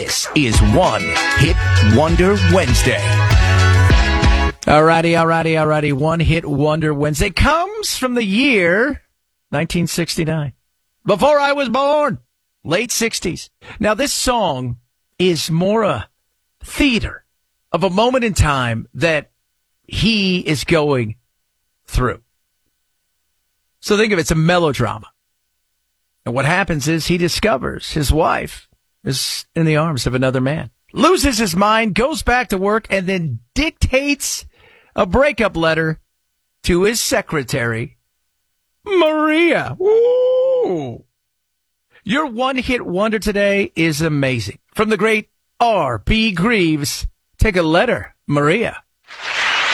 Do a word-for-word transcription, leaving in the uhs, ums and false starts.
This is One Hit Wonder Wednesday. Alrighty, alrighty, alrighty. One Hit Wonder Wednesday comes from the year nineteen sixty-nine. Before I was born. Late sixties. Now, this song is more a theater of a moment in time that he is going through. So think of it, it's a melodrama. And what happens is he discovers his wife is in the arms of another man, loses his mind, goes back to work, and then dictates a breakup letter to his secretary, Maria. Ooh. Your one-hit wonder today is amazing. From the great R B. Greaves, take a letter, Maria.